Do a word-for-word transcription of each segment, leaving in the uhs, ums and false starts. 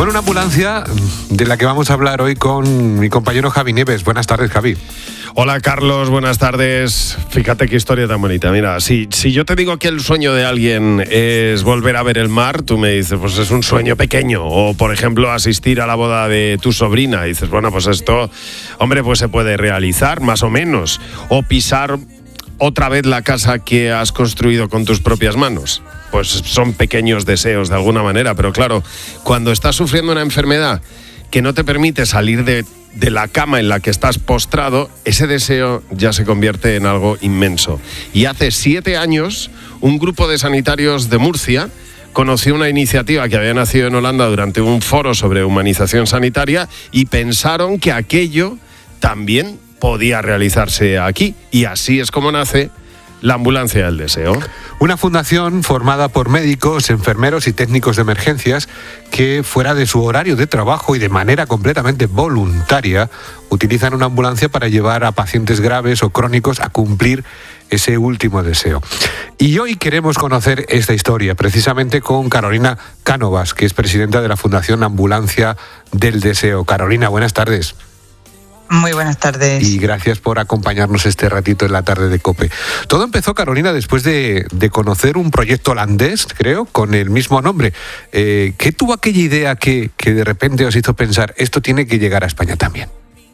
Bueno, una ambulancia de la que vamos a hablar hoy con mi compañero Javi Nieves. Buenas tardes, Javi. Hola, Carlos, buenas tardes. Fíjate qué historia tan bonita. Mira, si, si yo te digo que el sueño de alguien es volver a ver el mar, tú me dices, pues es un sueño pequeño. O, por ejemplo, asistir a la boda de tu sobrina. Y dices, bueno, pues esto, hombre, pues se puede realizar, más o menos. O pisar otra vez la casa que has construido con tus propias manos. Pues son pequeños deseos de alguna manera, pero claro, cuando estás sufriendo una enfermedad que no te permite salir de, de la cama en la que estás postrado, ese deseo ya se convierte en algo inmenso. Y hace siete años, un grupo de sanitarios de Murcia conoció una iniciativa que había nacido en Holanda durante un foro sobre humanización sanitaria y pensaron que aquello también podía realizarse aquí. Y así es como nace la Ambulancia del Deseo. Una fundación formada por médicos, enfermeros y técnicos de emergencias que, fuera de su horario de trabajo y de manera completamente voluntaria, utilizan una ambulancia para llevar a pacientes graves o crónicos a cumplir ese último deseo. Y hoy queremos conocer esta historia precisamente con Carolina Cánovas, que es presidenta de la Fundación Ambulancia del Deseo. Carolina, buenas tardes. Muy buenas tardes. Y gracias por acompañarnos este ratito en la tarde de COPE. Todo empezó, Carolina, después de, de conocer un proyecto holandés, creo, con el mismo nombre. Eh, ¿Qué tuvo aquella idea que, que de repente os hizo pensar, esto tiene que llegar a España también?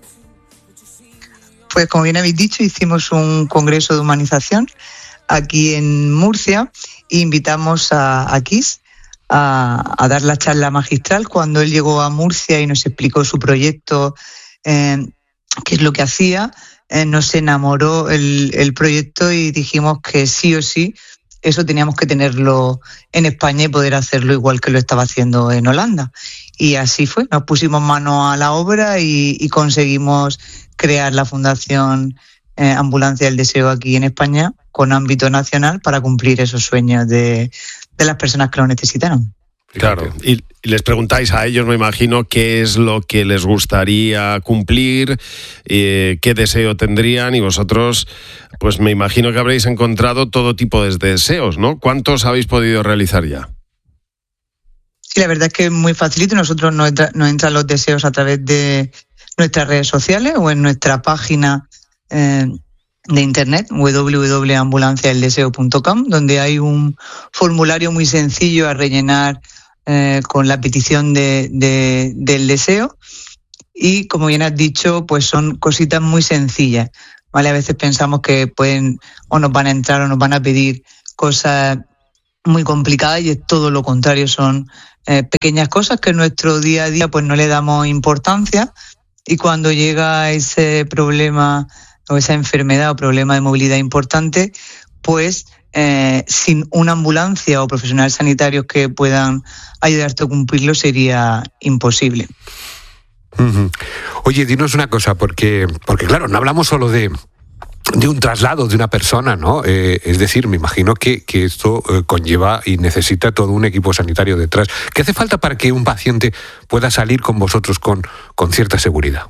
Pues como bien habéis dicho, hicimos un congreso de humanización aquí en Murcia e invitamos a, a Kiss a, a dar la charla magistral. Cuando él llegó a Murcia y nos explicó su proyecto, eh, qué es lo que hacía, eh, nos enamoró el, el proyecto y dijimos que sí o sí eso teníamos que tenerlo en España y poder hacerlo igual que lo estaba haciendo en Holanda. Y así fue, nos pusimos mano a la obra y, y conseguimos crear la Fundación eh, Ambulancia del Deseo aquí en España con ámbito nacional para cumplir esos sueños de, de las personas que lo necesitaron. Claro, y les preguntáis a ellos, me imagino, qué es lo que les gustaría cumplir, eh, qué deseo tendrían, y vosotros, pues me imagino que habréis encontrado todo tipo de deseos, ¿no? ¿Cuántos habéis podido realizar ya? Sí, la verdad es que es muy facilito. Nosotros nos, entra, nos entran los deseos a través de nuestras redes sociales o en nuestra página eh, de internet, doble u doble u doble u punto ambulancia del deseo punto com, donde hay un formulario muy sencillo a rellenar eh, con la petición de, de, del deseo. Y como bien has dicho, pues son cositas muy sencillas, ¿vale? A veces pensamos que pueden o nos van a entrar o nos van a pedir cosas muy complicadas y es todo lo contrario, son eh, pequeñas cosas que en nuestro día a día pues no le damos importancia, y cuando llega ese problema o esa enfermedad o problema de movilidad importante, pues eh, sin una ambulancia o profesionales sanitarios que puedan ayudarte a cumplirlo sería imposible. Uh-huh. Oye, dinos una cosa, porque, porque claro, no hablamos solo de, de un traslado de una persona, ¿no? Eh, es decir, me imagino que, que esto eh, conlleva y necesita todo un equipo sanitario detrás. ¿Qué hace falta para que un paciente pueda salir con vosotros con, con cierta seguridad?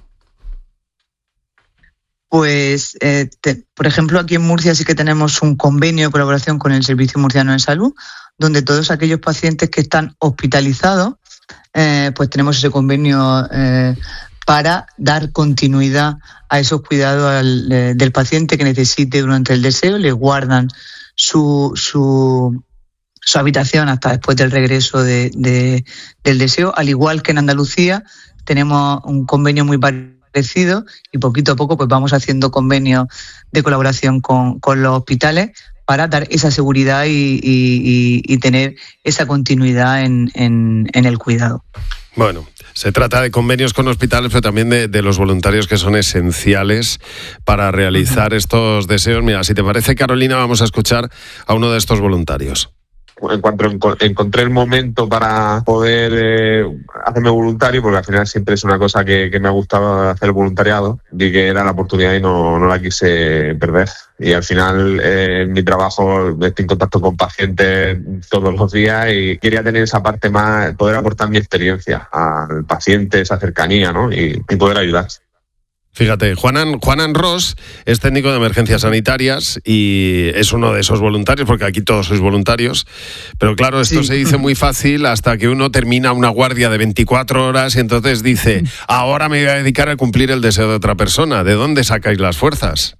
Pues, eh, te, por ejemplo, aquí en Murcia sí que tenemos un convenio de colaboración con el Servicio Murciano de Salud, donde todos aquellos pacientes que están hospitalizados, eh, pues tenemos ese convenio eh, para dar continuidad a esos cuidados al, eh, del paciente que necesite durante el deseo. Le guardan su, su, su habitación hasta después del regreso de, de, del deseo. Al igual que en Andalucía, tenemos un convenio muy parecido y poquito a poco pues vamos haciendo convenios de colaboración con, con los hospitales para dar esa seguridad y, y, y tener esa continuidad en, en, en el cuidado. Bueno, se trata de convenios con hospitales, pero también de, de los voluntarios que son esenciales para realizar uh-huh. estos deseos. Mira, si te parece, Carolina, vamos a escuchar a uno de estos voluntarios. En cuanto encontré el momento para poder eh, hacerme voluntario, porque al final siempre es una cosa que, que me ha gustado hacer el voluntariado, y que era la oportunidad y no, no la quise perder. Y al final eh, en mi trabajo estoy en contacto con pacientes todos los días y quería tener esa parte más, poder aportar mi experiencia al paciente, esa cercanía, ¿no? Y, y poder ayudar. Fíjate, Juanan, Juanan Ross es técnico de emergencias sanitarias y es uno de esos voluntarios, porque aquí todos sois voluntarios, pero claro, esto Sí. se dice muy fácil hasta que uno termina una guardia de veinticuatro horas y entonces dice, ahora me voy a dedicar a cumplir el deseo de otra persona. ¿De dónde sacáis las fuerzas?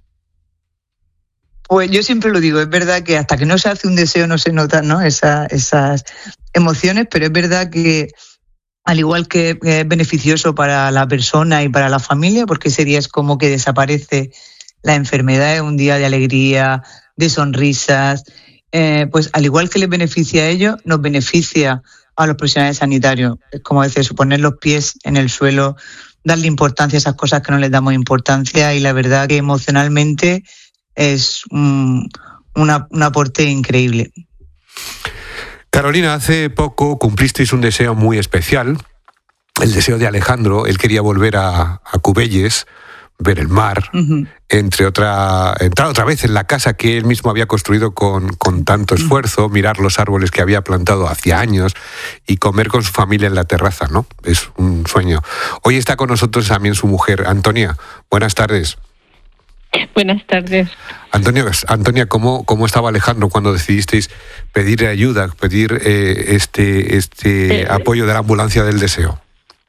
Pues yo siempre lo digo, es verdad que hasta que no se hace un deseo no se notan, ¿no? Esa, esas emociones, pero es verdad que al igual que es beneficioso para la persona y para la familia, porque ese día es como que desaparece la enfermedad, es un día de alegría, de sonrisas, eh, pues al igual que les beneficia a ellos, nos beneficia a los profesionales sanitarios. Es como decir, poner los pies en el suelo, darle importancia a esas cosas que no les damos importancia, y la verdad que emocionalmente es un, una, un aporte increíble. Carolina, hace poco cumplisteis un deseo muy especial, el deseo de Alejandro. Él quería volver a, a Cubelles, ver el mar, uh-huh. entre otra, entrar otra vez en la casa que él mismo había construido con, con tanto esfuerzo, uh-huh. mirar los árboles que había plantado hacía años y comer con su familia en la terraza, ¿no? Es un sueño. Hoy está con nosotros también su mujer, Antonia. Buenas tardes. Buenas tardes. Antonio, Antonia, ¿cómo, ¿cómo estaba Alejandro cuando decidisteis pedir ayuda, pedir eh, este, este eh, apoyo de la ambulancia del deseo?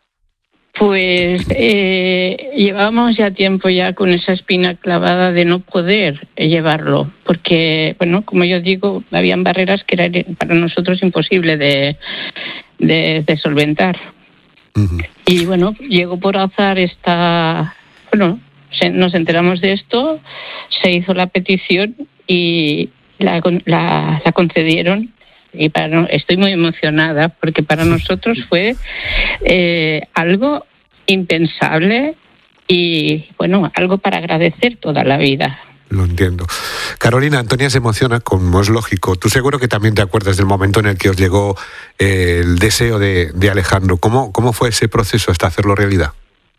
Pues eh, llevábamos ya tiempo ya con esa espina clavada de no poder llevarlo, porque, bueno, como yo digo, habían barreras que eran para nosotros imposible de, de, de solventar. Uh-huh. Y bueno, llegó por azar esta, bueno, nos enteramos de esto, se hizo la petición y la, la, la concedieron, y para, estoy muy emocionada porque para nosotros fue eh, algo impensable y bueno, algo para agradecer toda la vida. Lo entiendo. Carolina, Antonia se emociona, como es lógico. Tú seguro que también te acuerdas del momento en el que os llegó eh, el deseo de, de Alejandro. ¿Cómo, ¿Cómo fue ese proceso hasta hacerlo realidad?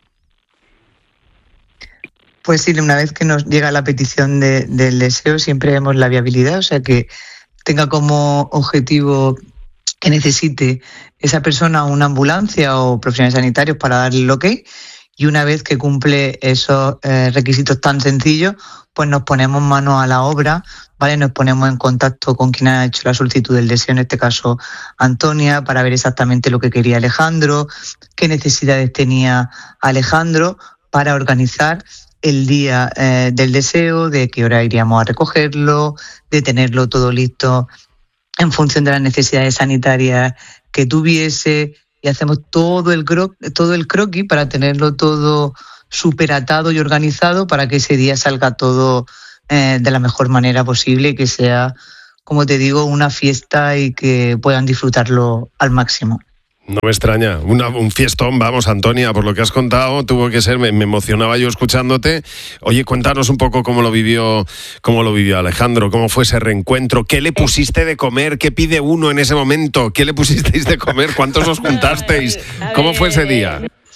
Pues sí, una vez que nos llega la petición de, del deseo, siempre vemos la viabilidad, o sea, que tenga como objetivo que necesite esa persona una ambulancia o profesionales sanitarios para darle el ok, y una vez que cumple esos eh, requisitos tan sencillos, pues nos ponemos manos a la obra, ¿vale? Nos ponemos en contacto con quien ha hecho la solicitud del deseo, en este caso Antonia, para ver exactamente lo que quería Alejandro, qué necesidades tenía Alejandro, para organizar el día eh, del deseo, de qué hora iríamos a recogerlo, de tenerlo todo listo en función de las necesidades sanitarias que tuviese, y hacemos todo el cro- todo el croquis para tenerlo todo súper atado y organizado para que ese día salga todo eh, de la mejor manera posible y que sea, como te digo, una fiesta y que puedan disfrutarlo al máximo. No me extraña, Una, un fiestón, vamos, Antonia, por lo que has contado, tuvo que ser, me, me emocionaba yo escuchándote. Oye, cuéntanos un poco cómo lo vivió, cómo lo vivió Alejandro, cómo fue ese reencuentro, qué le pusiste de comer, qué pide uno en ese momento, qué le pusisteis de comer, cuántos os juntasteis, cómo fue ese día.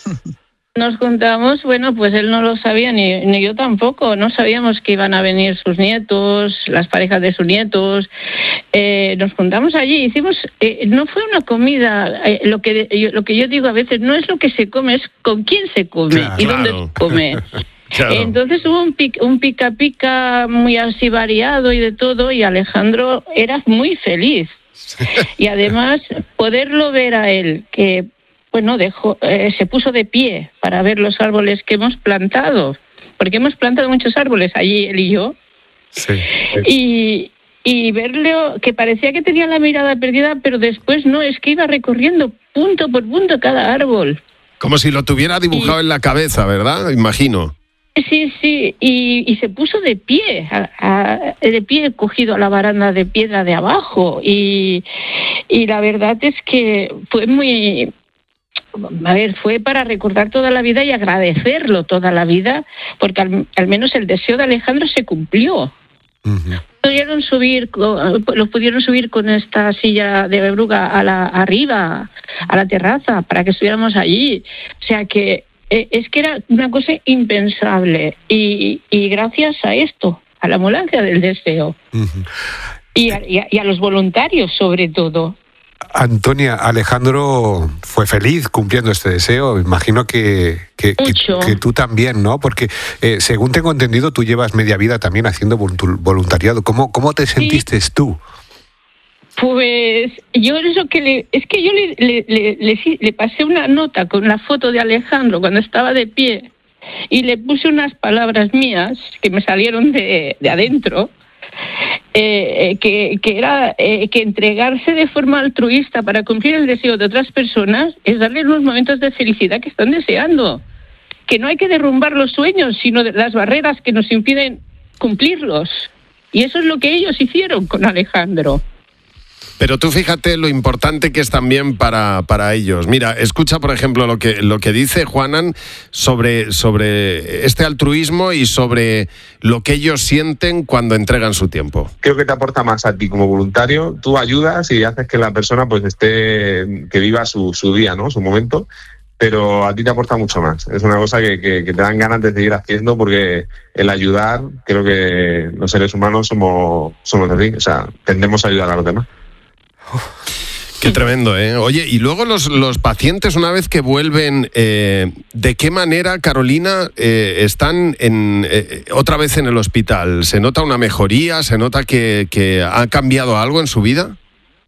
Nos juntamos, bueno, pues él no lo sabía, ni, ni yo tampoco, no sabíamos que iban a venir sus nietos, las parejas de sus nietos, eh, nos juntamos allí, hicimos, eh, no fue una comida, eh, lo que yo, lo que yo digo a veces, no es lo que se come, es con quién se come, claro, y dónde claro. se come. Claro. Entonces hubo un pica, un pica pica muy así variado y de todo, y Alejandro era muy feliz. Y además, poderlo ver a él, que bueno, dejó, eh, se puso de pie para ver los árboles que hemos plantado, porque hemos plantado muchos árboles allí, él y yo, sí, sí. Y, y verle que parecía que tenía la mirada perdida, pero después no, es que iba recorriendo punto por punto cada árbol. Como si lo tuviera dibujado y, en la cabeza, ¿verdad? Imagino. Sí, sí, y, y se puso de pie, a, a, de pie cogido a la baranda de piedra de abajo, y, y la verdad es que fue muy... A ver, fue para recordar toda la vida y agradecerlo toda la vida, porque al, al menos el deseo de Alejandro se cumplió. Uh-huh. Pudieron subir, los pudieron subir con esta silla de Bruga a la arriba, a la terraza, para que estuviéramos allí. O sea que eh, es que era una cosa impensable, y, y gracias a esto, a la ambulancia del deseo, uh-huh. y, a, y, a, y a los voluntarios sobre todo. Antonia, Alejandro fue feliz cumpliendo este deseo. Imagino que, que, que, que tú también, ¿no? Porque eh, según tengo entendido, tú llevas media vida también haciendo voluntariado. ¿Cómo, cómo te sentiste sí. tú? Pues yo eso que le, es que yo le, le, le, le, le pasé una nota con la foto de Alejandro cuando estaba de pie y le puse unas palabras mías que me salieron de, de adentro. Eh, que, que era eh, que entregarse de forma altruista para cumplir el deseo de otras personas es darle unos momentos de felicidad que están deseando, que no hay que derrumbar los sueños, sino las barreras que nos impiden cumplirlos, y eso es lo que ellos hicieron con Alejandro. Pero tú fíjate lo importante que es también para, para ellos. Mira, escucha, por ejemplo, lo que, lo que dice Juanan sobre, sobre este altruismo y sobre lo que ellos sienten cuando entregan su tiempo. Creo que te aporta más a ti como voluntario. Tú ayudas y haces que la persona pues esté, que viva su, su día, ¿no? Su momento. Pero a ti te aporta mucho más. Es una cosa que, que, que te dan ganas de seguir haciendo, porque el ayudar, creo que los seres humanos somos, somos así. O sea, tendemos a ayudar a los demás. Qué tremendo, ¿eh? Oye, y luego los, los pacientes, una vez que vuelven, eh, ¿de qué manera, Carolina, eh, están en, eh, otra vez en el hospital? ¿Se nota una mejoría? ¿Se nota que, que ha cambiado algo en su vida?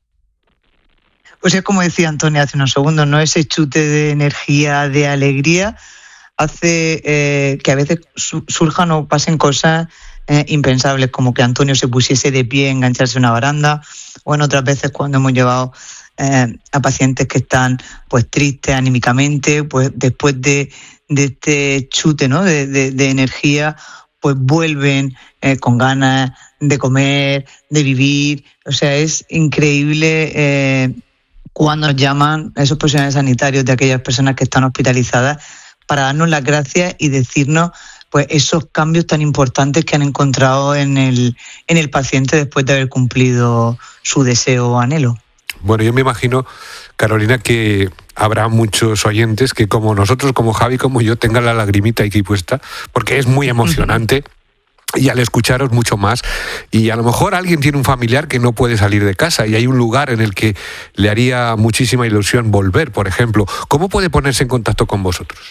Pues es como decía Antonio hace unos segundos, ¿no? Ese chute de energía, de alegría, hace eh, que a veces su, surjan o pasen cosas eh, impensables, como que Antonio se pusiese de pie, engancharse a una baranda, o en otras veces cuando hemos llevado eh, a pacientes que están pues tristes anímicamente, pues después de, de este chute, ¿no? de, de, de energía, pues vuelven eh, con ganas de comer, de vivir. O sea, es increíble eh, cuando nos llaman esos profesionales sanitarios de aquellas personas que están hospitalizadas para darnos las gracias y decirnos pues esos cambios tan importantes que han encontrado en el, en el paciente después de haber cumplido su deseo o anhelo. Bueno, yo me imagino, Carolina, que habrá muchos oyentes que, como nosotros, como Javi, como yo, tengan la lagrimita aquí puesta, porque es muy emocionante. Y al escucharos mucho más, y a lo mejor alguien tiene un familiar que no puede salir de casa y hay un lugar en el que le haría muchísima ilusión volver, por ejemplo. ¿Cómo puede ponerse en contacto con vosotros?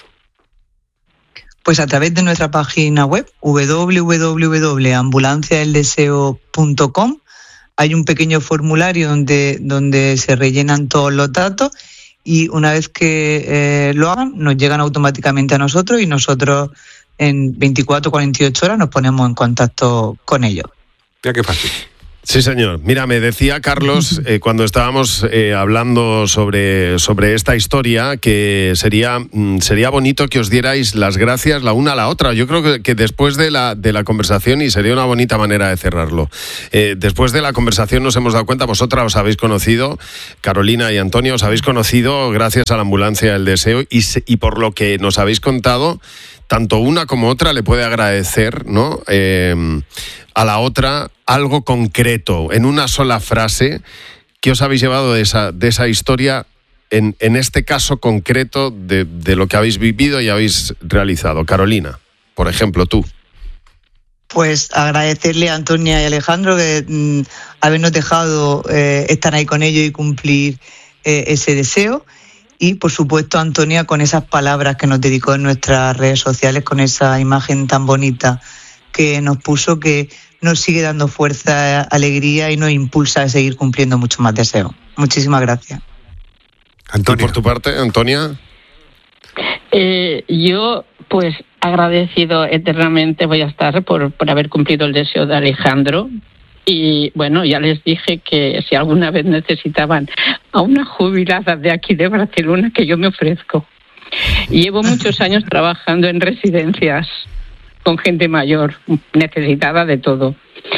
Pues a través de nuestra página web, doble u doble u doble u punto ambulancia del deseo punto com. Hay un pequeño formulario donde, donde se rellenan todos los datos, y una vez que eh, lo hagan, nos llegan automáticamente a nosotros, y nosotros en veinticuatro a cuarenta y ocho horas nos ponemos en contacto con ellos. Mira qué fácil. Sí, señor. Mira, me decía Carlos, eh, cuando estábamos eh, hablando sobre, sobre esta historia, que sería, mm, sería bonito que os dierais las gracias la una a la otra. Yo creo que, que después de la, de la conversación, y sería una bonita manera de cerrarlo, eh, después de la conversación nos hemos dado cuenta, vosotras os habéis conocido, Carolina y Antonio, os habéis conocido gracias a la Ambulancia del Deseo, y, y por lo que nos habéis contado, tanto una como otra le puede agradecer, ¿no? Eh, a la otra algo concreto, en una sola frase. ¿Qué os habéis llevado de esa, de esa historia, en, en este caso concreto, de, de lo que habéis vivido y habéis realizado? Carolina, por ejemplo, tú. Pues agradecerle a Antonia y Alejandro que mm, habernos dejado eh, estar ahí con ellos y cumplir eh, ese deseo. Y, por supuesto, Antonia, con esas palabras que nos dedicó en nuestras redes sociales, con esa imagen tan bonita que nos puso, que nos sigue dando fuerza, alegría y nos impulsa a seguir cumpliendo muchos más deseos. Muchísimas gracias. Antonia. ¿Y por tu parte, Antonia? Eh, yo, pues, agradecido eternamente voy a estar por, por haber cumplido el deseo de Alejandro. Y bueno, ya les dije que si alguna vez necesitaban a una jubilada de aquí de Barcelona, que yo me ofrezco. Llevo muchos años trabajando en residencias con gente mayor, necesitada de todo.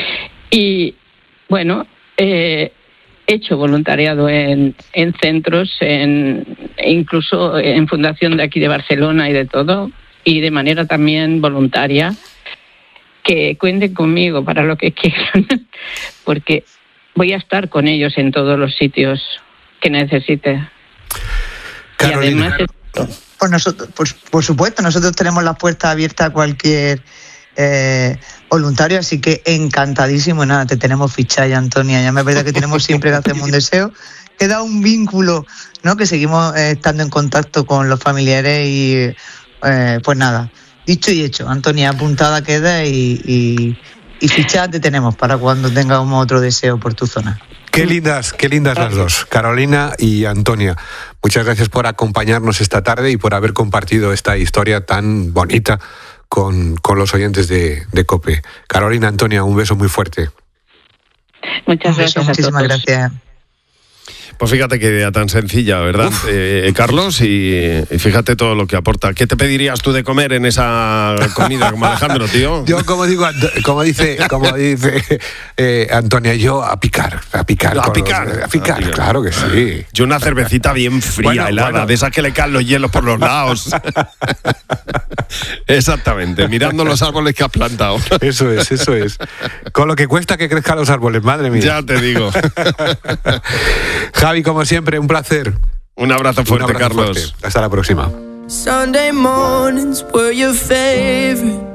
Y bueno, eh, he hecho voluntariado en, en centros, en, incluso en fundación de aquí de Barcelona y de todo, y de manera también voluntaria. Que cuenten conmigo para lo que quieran, porque voy a estar con ellos en todos los sitios que necesite. Carolina. Y además, Pues nosotros, pues, por supuesto, nosotros tenemos las puertas abiertas a cualquier eh, voluntario, así que encantadísimo. Nada, te tenemos fichada ya, Antonia. Ya me es verdad que tenemos siempre que hacemos un deseo, queda un vínculo, ¿no? Que seguimos eh, estando en contacto con los familiares y eh, pues nada, dicho y hecho, Antonia, apuntada queda y, y, y fichada te tenemos para cuando tengamos otro deseo por tu zona. Qué lindas, qué lindas las dos, Carolina y Antonia. Muchas gracias por acompañarnos esta tarde y por haber compartido esta historia tan bonita con, con los oyentes de, de COPE. Carolina, Antonia, un beso muy fuerte. Muchas gracias a todos. Muchísimas gracias. Pues fíjate qué idea tan sencilla, ¿verdad, eh, Carlos? Y, y fíjate todo lo que aporta. ¿Qué te pedirías tú de comer en esa comida como Alejandro, tío? Yo, como digo, como dice, como dice eh, Antonia, yo a picar, a picar. A picar, los, a picar, a picar, claro que sí. Yo una cervecita bien fría, bueno, helada, bueno. De esas que le caen los hielos por los lados. Exactamente, mirando los árboles que has plantado. Eso es, eso es. Con lo que cuesta que crezcan los árboles, madre mía. Ya te digo. Javi, como siempre, un placer. Un abrazo fuerte, un abrazo Carlos. Fuerte. Hasta la próxima. Sunday mornings were your favorite.